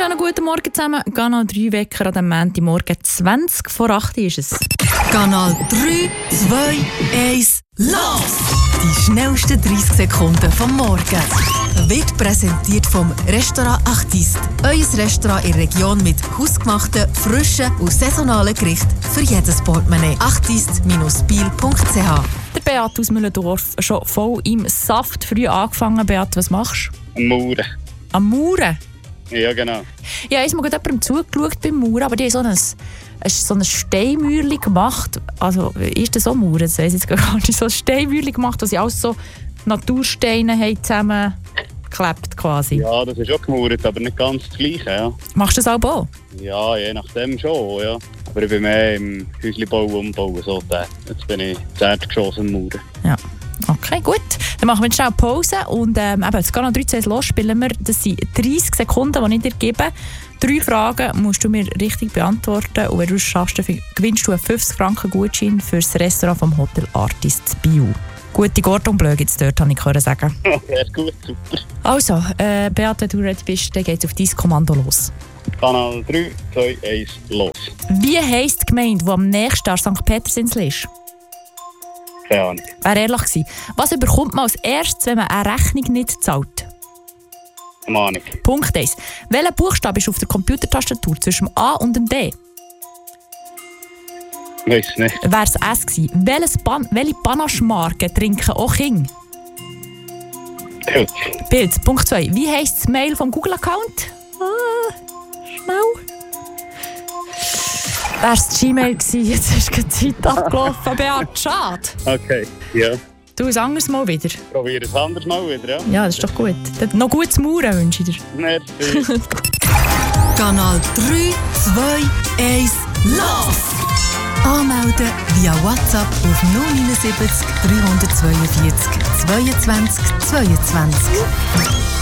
wunderschönen guten Morgen zusammen. Kanal 3 Wecker an dem Montagmorgen 20 vor 8 ist es. Kanal 3, 2, 1, los! Die schnellsten 30 Sekunden vom Morgen. Wird präsentiert vom Restaurant Artiste. Euer Restaurant in der Region mit hausgemachten, frischen und saisonalen Gerichten für jedes Portemonnaie. artiste-biel.ch. Der Beat aus Müllendorf schon voll im Saft früh angefangen. Beat, was machst du? Am Mauern. Am Mauern? Ja, genau. Ja, ich habe mal jemandem zugeschaut beim Mauern, aber die haben so ein Steinmauerchen gemacht. Also, ist das so Mauern? Das weiss ich jetzt gar nicht. So ein Steinmauerchen gemacht, wo sie alles so Natursteine haben zusammengeklebt quasi. Ja, das ist auch gemauert, aber nicht ganz das Gleiche. Ja. Machst du das auch auch? Ja, je nachdem schon, ja. Aber ich bin mehr im Häuslebau umbauen. So. Jetzt bin ich das Erdgeschoss am Mauern. Ja. Okay, gut. Dann machen wir jetzt schnell Pause und jetzt Kanal 13 los spielen wir. Das sind 30 Sekunden, die ich dir gebe. 3 Fragen musst du mir richtig beantworten und wenn du es schaffst, dann gewinnst du einen 50 Franken Gutschein für das Restaurant vom Hotel Artist Biel. Gute Gordon Bleu gibt es dort, habe ich sagen. Ja, gut, super. Also, Beat, wenn du ready bist, dann geht es auf dein Kommando los. Kanal 3, 2, 1, los. Wie heisst die Gemeinde, die am nächsten an St. Petersinsel ist? Keine Ahnung. Wäre ehrlich gewesen. Was bekommt man als erstes, wenn man eine Rechnung nicht zahlt? Keine Ahnung. Punkt 1. Welcher Buchstabe ist auf der Computertastatur zwischen dem A und dem D? Weiss nicht. Wäre es S gewesen. Welche Panache-Marke trinken auch Kinder? Pilz. Pilz. Punkt 2. Wie heisst das Mail vom Google-Account? Schnell. Wäre es Gmail gewesen, jetzt ist die Zeit abgelaufen. Beat, schade. Okay, ja. Du ein anderes Mal wieder. Probier es anders mal wieder, ja? Ja, das ist doch gut. Noch gutes Mauern wünsche ich dir. Merci. Kanal 3, 2, 1, los! Anmelden via WhatsApp auf 079 342 22 22.